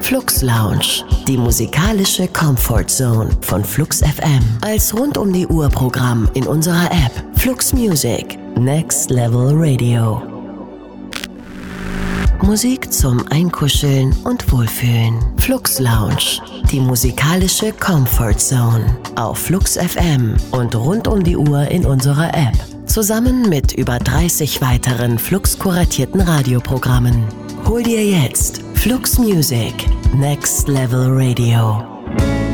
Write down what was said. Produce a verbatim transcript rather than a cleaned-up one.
Flux Lounge, die musikalische Comfort Zone von Flux F M. Als Rund-um-die-Uhr-Programm in unserer App Flux Music, Next Level Radio. Musik zum Einkuscheln und Wohlfühlen. Flux Lounge, die musikalische Comfort Zone auf Flux F M und rund um die Uhr in unserer App. Zusammen mit über dreißig weiteren Flux-kuratierten Radioprogrammen. Hol dir jetzt Flux Music, Next Level Radio.